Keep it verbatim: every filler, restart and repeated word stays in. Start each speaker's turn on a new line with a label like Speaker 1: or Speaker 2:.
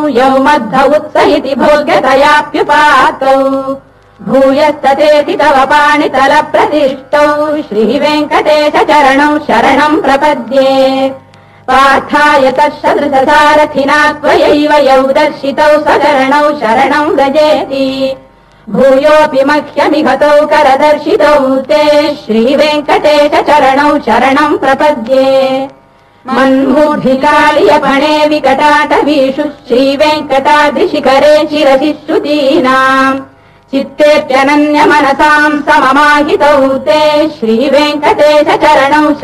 Speaker 1: यौ मद्ध उत्स इति भोग्यतयाप्युपातौ भूयस्ततेति तव पाणितल प्रतिष्ठौ श्रीवेङ्कटेश चरणौ शरणम् प्रपद्ये पार्थाय तत्सदृशसारथिना त्वयैव यौ दर्शितौ सचरणौ शरणम् व्रजेति भूयोऽपि मह्यमिहतौ करदर्शितौ ते श्रीवेङ्कटेश चरणौ शरणम् प्रपद्ये मन्मूर्धिकालियपणे विकटाटवीषु श्रीवेङ्कटाद्रिशिखरे शिरसि श्रुतीनाम् चित्तेऽप्यनन्यमनसाम् सममाहितौ ते श्रीवेङ्कटेश चरणौ